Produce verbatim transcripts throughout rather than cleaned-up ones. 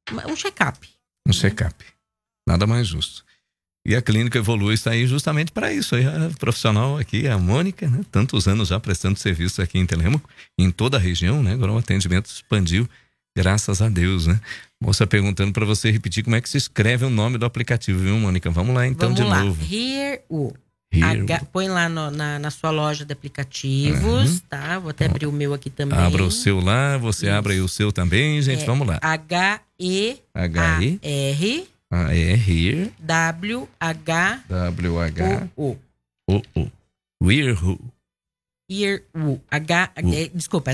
um check-up. Um check-up. Nada mais justo. E a Clínica Evolua está aí justamente para isso. Aí a profissional aqui, a Mônica, né? Tantos anos já prestando serviço aqui em Telêmaco, em toda a região, né? Agora o atendimento expandiu, graças a Deus, né? Moça perguntando para você repetir como é que se escreve o nome do aplicativo, viu, Mônica? Vamos lá então. Vamos de lá. novo. Here U. H, põe lá no, na, na sua loja de aplicativos, uhum. tá? Vou até abrir o meu aqui também. Abra o seu lá, você isso. Abre aí o seu também, gente. É, vamos lá. H E H E R A R W H W H O O O Here U. Here U. H, desculpa,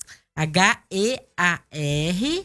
H E A R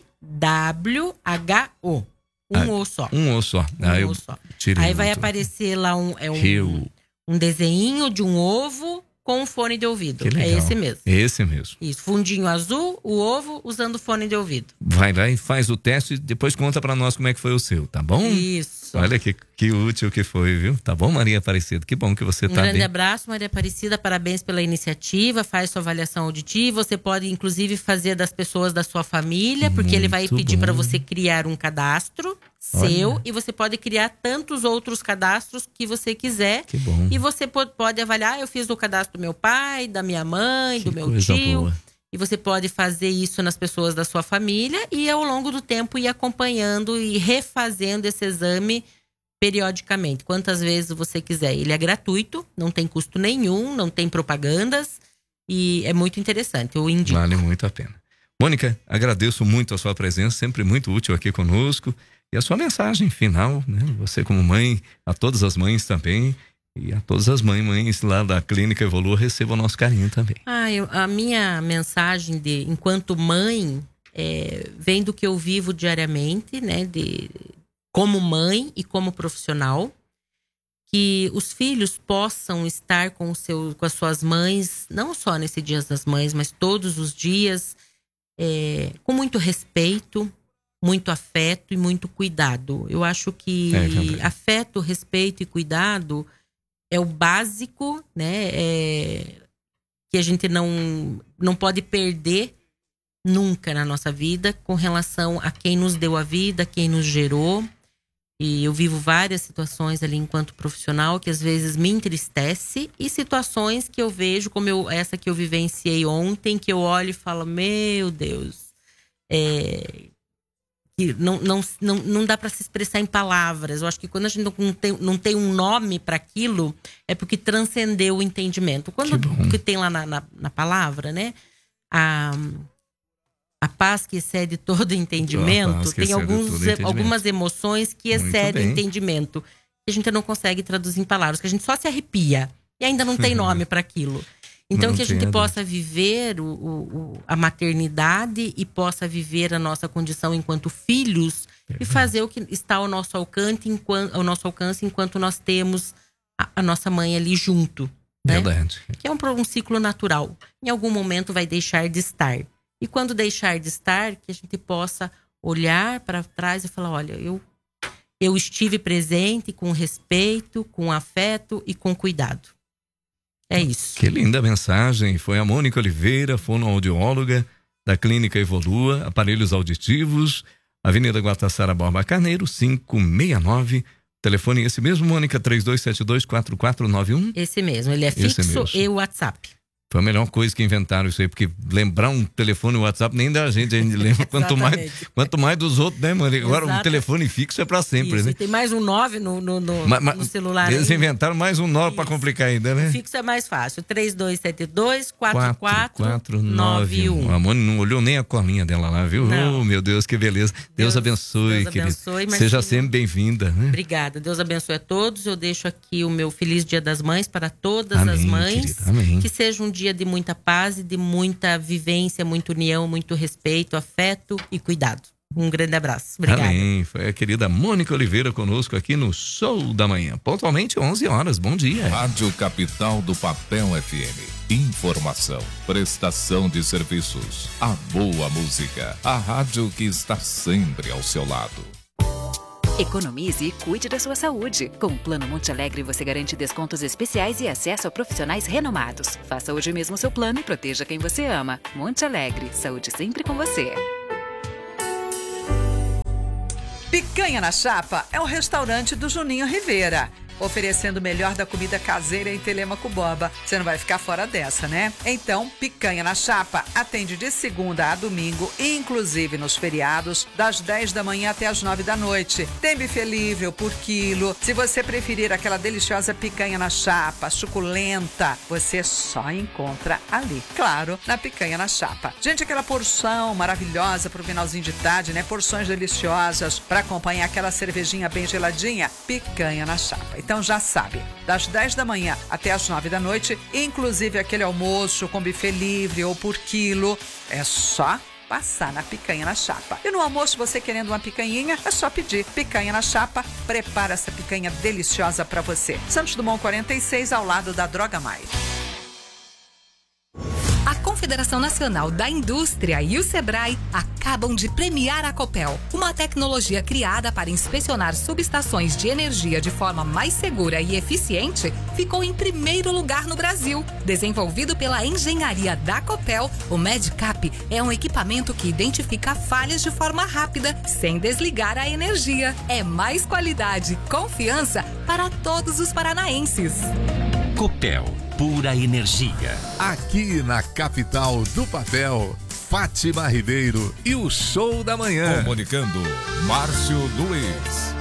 W H O. Um ah, O só. Um O só. Um ah, O só. Aí vai aparecer lá um, é um, um desenho de um ovo com um fone de ouvido. É esse mesmo. Esse mesmo. Isso, fundinho azul, o ovo usando fone de ouvido. Vai lá e faz o teste e depois conta pra nós como é que foi o seu, tá bom? Isso. Olha que, que útil que foi, viu? Tá bom, Maria Aparecida? Que bom que você um tá bem. Um grande abraço, Maria Aparecida. Parabéns pela iniciativa. Faz sua avaliação auditiva. Você pode, inclusive, fazer das pessoas da sua família, porque Muito ele vai pedir para você criar um cadastro seu. Olha. E você pode criar tantos outros cadastros que você quiser. Que bom. E você pode, pode avaliar. Eu fiz o cadastro do meu pai, da minha mãe, que do meu tio. Boa. E você pode fazer isso nas pessoas da sua família e ao longo do tempo ir acompanhando e refazendo esse exame periodicamente, quantas vezes você quiser. Ele é gratuito, não tem custo nenhum, não tem propagandas e é muito interessante, eu indico. Vale muito a pena. Mônica, agradeço muito a sua presença, sempre muito útil aqui conosco. E a sua mensagem final, né? Você como mãe, a todas as mães também. E a todas as mães, mães lá da Clínica Evolua, recebam o nosso carinho também. Ah, eu, a minha mensagem de enquanto mãe é, vem do que eu vivo diariamente, né? De, como mãe e como profissional. Que os filhos possam estar com, o seu, com as suas mães, não só nesse Dia das Mães, mas todos os dias, é, com muito respeito, muito afeto e muito cuidado. Eu acho que é, afeto, respeito e cuidado é o básico, né? É, que a gente não, não pode perder nunca na nossa vida com relação a quem nos deu a vida, quem nos gerou. E eu vivo várias situações ali enquanto profissional que às vezes me entristece e situações que eu vejo, como eu, essa que eu vivenciei ontem, que eu olho e falo, meu Deus, é... que não, não, não, não dá para se expressar em palavras. Eu acho que quando a gente não tem, não tem um nome para aquilo, é porque transcendeu o entendimento. Quando que, que tem lá na, na, na palavra, né? A, a paz que excede todo entendimento, tem alguns, todo entendimento. algumas emoções que excedem o entendimento, que a gente não consegue traduzir em palavras, que a gente só se arrepia e ainda não tem nome para aquilo. Então, não que a gente possa viver o, o, a maternidade e possa viver a nossa condição enquanto filhos e fazer o que está ao nosso alcance enquanto, ao nosso alcance enquanto nós temos a, a nossa mãe ali junto. Né? Verdade. Que é um, um ciclo natural. Em algum momento vai deixar de estar. E quando deixar de estar, que a gente possa olhar para trás e falar, olha, eu, eu estive presente com respeito, com afeto e com cuidado. É isso. Que linda mensagem. Foi a Mônica Oliveira, fonoaudióloga da Clínica Evolua, aparelhos auditivos, Avenida Guatassara Borba Carneiro, quinhentos e sessenta e nove. Telefone esse mesmo, Mônica, três dois sete dois, quatro quatro nove um. Esse mesmo, ele é fixo e o WhatsApp. Foi a melhor coisa que inventaram isso aí, porque lembrar um telefone e WhatsApp nem da gente, a gente lembra quanto, mais, quanto mais dos outros, né, mano? Agora Exato. um telefone fixo é pra sempre, isso, né? E tem mais um nove no, no, no, mas, mas, no celular. Eles aí. inventaram mais um nove pra complicar ainda, né? O fixo é mais fácil, três dois sete dois, quatro quatro nove um. A Mônica não olhou nem a colinha dela lá, viu? Não. Oh, meu Deus, que beleza. Deus, Deus abençoe, Deus abençoe, querida. Seja sempre bem-vinda. Né? Obrigada, Deus abençoe a todos. Eu deixo aqui o meu feliz Dia das Mães para todas Amém, as mães. Querida. Amém. Que seja um dia de muita paz e de muita vivência, muita união, muito respeito, afeto e cuidado. Um grande abraço. Obrigada. Amém. Foi a querida Mônica Oliveira conosco aqui no Show da Manhã. Pontualmente onze horas. Bom dia. Rádio Capital do Papel F M. Informação, prestação de serviços, a boa música. A rádio que está sempre ao seu lado. Economize e cuide da sua saúde. Com o Plano Monte Alegre você garante descontos especiais e acesso a profissionais renomados. Faça hoje mesmo seu plano e proteja quem você ama. Monte Alegre, saúde sempre com você. Picanha na Chapa é um restaurante do Juninho Rivera, oferecendo o melhor da comida caseira em Telêmaco Boba. Você não vai ficar fora dessa, né? Então, Picanha na Chapa atende de segunda a domingo, inclusive nos feriados, das dez da manhã até as nove da noite. Tem buffet livre por quilo. Se você preferir aquela deliciosa picanha na chapa, suculenta, você só encontra ali. Claro, na Picanha na Chapa. Gente, aquela porção maravilhosa pro finalzinho de tarde, né? Porções deliciosas para acompanhar aquela cervejinha bem geladinha. Picanha na Chapa. Então já sabe, das dez da manhã até as nove da noite, inclusive aquele almoço com buffet livre ou por quilo, é só passar na Picanha na Chapa. E no almoço, você querendo uma picanhinha, é só pedir. Picanha na Chapa, prepara essa picanha deliciosa para você. Santos Dumont quarenta e seis, ao lado da Droga Mais. A Confederação Nacional da Indústria e o Sebrae acabam de premiar a Copel, uma tecnologia criada para inspecionar subestações de energia de forma mais segura e eficiente, ficou em primeiro lugar no Brasil. Desenvolvido pela engenharia da Copel, o MedCap é um equipamento que identifica falhas de forma rápida, sem desligar a energia. É mais qualidade e confiança para todos os paranaenses. Copel, pura energia. Aqui na capital do papel, Fátima Ribeiro e o Show da Manhã. Comunicando, Márcio Luiz.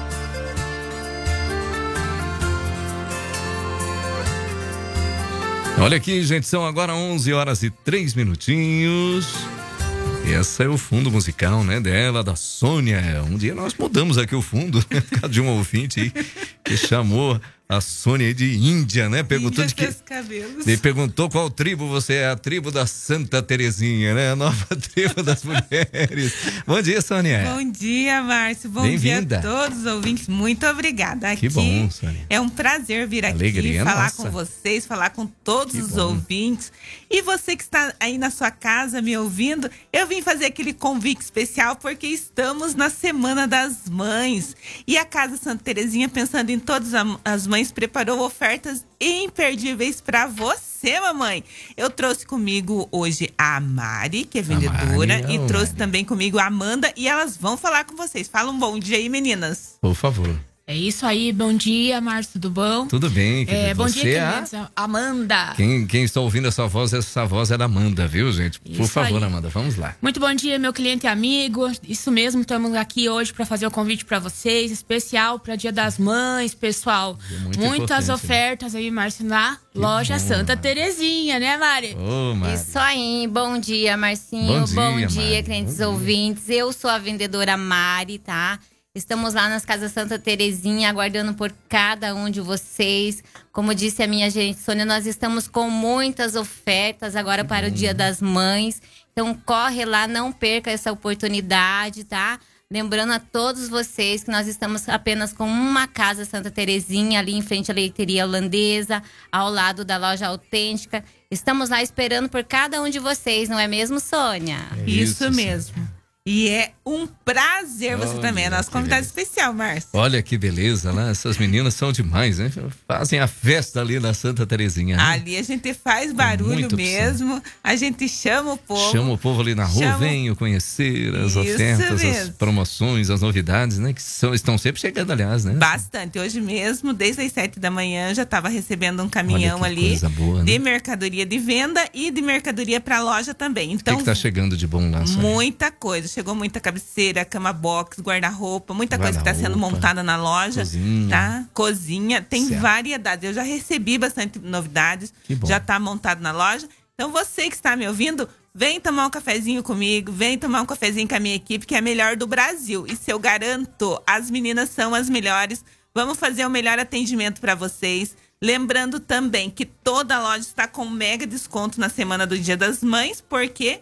Olha aqui, gente, são agora onze horas e três minutinhos. Esse é o fundo musical, né, dela, da Sônia. Um dia nós mudamos aqui o fundo, né, por causa de um ouvinte aí que chamou a Sônia aí de Índia, né? Perguntou de que... cabelos. Ele perguntou qual tribo você é. A tribo da Santa Terezinha, né? A nova tribo das mulheres. Bom dia, Sônia. Bom dia, Márcio. Bom Bem-vinda. dia a todos os ouvintes. Muito obrigada. Aqui Que bom, Sônia. é um prazer vir aqui, Alegria falar nossa. com vocês, falar com todos Que os bom. ouvintes. E você que está aí na sua casa me ouvindo, eu vim fazer aquele convite especial porque estamos na Semana das Mães. E a Casa Santa Terezinha, pensando em todas as mães, preparou ofertas imperdíveis para você, mamãe. Eu trouxe comigo hoje a Mari, que é vendedora, Mari, e oh, trouxe Mari. também comigo a Amanda, e elas vão falar com vocês. Fala um bom dia aí, meninas. Por favor. É isso aí, bom dia, Márcio, tudo bom? Tudo bem, querido. É, bom Você dia, é a- queridos. Amanda. Quem, quem está ouvindo essa voz, essa voz é da Amanda, viu, gente? Por Isso favor, aí. Amanda, vamos lá. Muito bom dia, meu cliente e amigo. Isso mesmo, estamos aqui hoje para fazer o convite para vocês, especial para Dia das Mães, pessoal. É muito Muitas importante, né? ofertas aí, Márcio, na loja bom, Santa Mari. Terezinha, né, Mari? Ô, Mari. Isso aí, bom dia, Marcinho. Bom Bom dia, dia, Mari. clientes Bom dia. ouvintes. Eu sou a vendedora Mari, tá? Estamos lá nas Casas Santa Terezinha, aguardando por cada um de vocês. Como disse a minha gerente Sônia, nós estamos com muitas ofertas agora para o Dia das Mães. Então, corre lá, não perca essa oportunidade, tá? Lembrando a todos vocês que nós estamos apenas com uma Casa Santa Terezinha, ali em frente à leiteria holandesa, ao lado da loja autêntica. Estamos lá esperando por cada um de vocês, não é mesmo, Sônia? É Isso, isso, mesmo. E é um prazer você Olha, também. É nosso que convidado beleza. especial, Márcio. Olha que beleza, né? Essas meninas são demais, né? Fazem a festa ali na Santa Terezinha, né? Ali a gente faz barulho muita opção. mesmo, a gente chama o povo. Chama o povo ali na rua, Chama- venham conhecer as Isso ofertas, as mesmo. promoções, as novidades, né? Que são, estão sempre chegando, aliás, né? Bastante. Hoje mesmo, desde as sete da manhã, já estava recebendo um caminhão Olha que ali coisa boa, né? de mercadoria de venda e de mercadoria para a loja também. O que Então, que tá chegando de bom lá, Sônia? muita coisa. Chegou muita cabeceira, cama box, guarda-roupa, muita coisa que está sendo Guarda-roupa, montada na loja. cozinha. Tá? Cozinha. Tem Certo. variedades. Eu já recebi bastante novidades. Que bom. Já está montado na loja. Então, você que está me ouvindo, vem tomar um cafezinho comigo, vem tomar um cafezinho com a minha equipe, que é a melhor do Brasil. E se eu garanto, as meninas são as melhores. Vamos fazer o melhor atendimento para vocês. Lembrando também que toda a loja está com mega desconto na semana do Dia das Mães, porque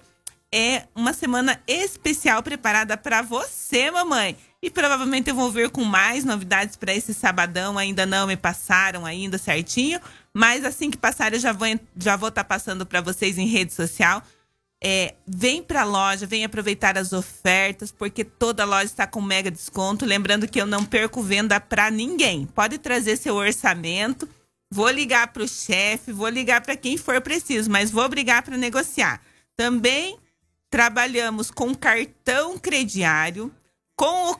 é uma semana especial preparada para você, mamãe. E provavelmente eu vou vir com mais novidades para esse sabadão. Ainda não me passaram ainda certinho, mas assim que passar eu já vou já vou estar passando para vocês em rede social. É, vem pra loja, vem aproveitar as ofertas, porque toda loja está com mega desconto. Lembrando que eu não perco venda para ninguém. Pode trazer seu orçamento. Vou ligar pro chefe, vou ligar para quem for preciso, mas vou brigar para negociar. Também trabalhamos com cartão crediário, com o